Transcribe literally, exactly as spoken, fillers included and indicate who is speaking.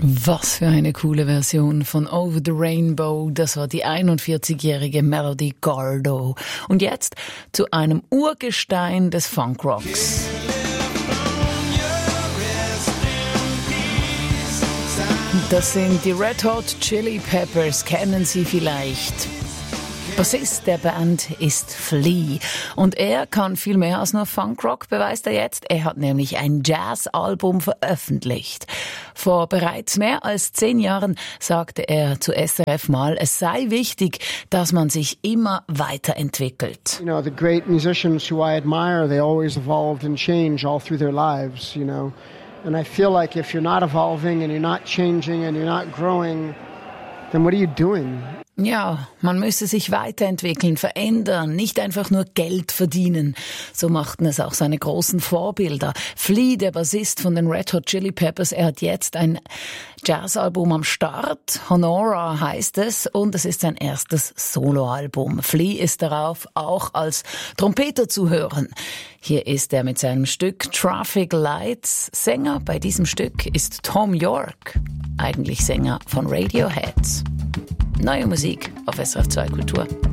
Speaker 1: Was für eine coole Version von Over the Rainbow. Das war die einundvierzigjährige Melody Gardot. Und jetzt zu einem Urgestein des Funkrocks. Das sind die Red Hot Chili Peppers, kennen Sie vielleicht. Bassist der Band ist Flea. Und er kann viel mehr als nur Funkrock, beweist er jetzt. Er hat nämlich ein Jazz-Album veröffentlicht. Vor bereits mehr als zehn Jahren sagte er zu S R F mal, es sei wichtig, dass man sich immer weiterentwickelt.
Speaker 2: You know, the great musicians who I admire, they always evolved and changed all through their lives, you know. And I feel like if you're not evolving and you're not changing and you're not growing, then what are you doing?
Speaker 1: Ja, man müsse sich weiterentwickeln, verändern, nicht einfach nur Geld verdienen. So machten es auch seine großen Vorbilder. Flea, der Bassist von den Red Hot Chili Peppers, er hat jetzt ein Jazzalbum am Start. Honora heißt es und es ist sein erstes Soloalbum. Flea ist darauf auch als Trompeter zu hören. Hier ist er mit seinem Stück Traffic Lights. Sänger bei diesem Stück ist Thom Yorke, eigentlich Sänger von Radiohead. Neue Musik auf S R F zwei Kultur.